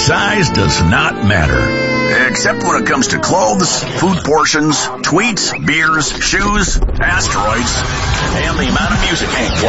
Size does not matter. Except when it comes to clothes, food portions, tweets, beers, shoes, asteroids, and the amount of music.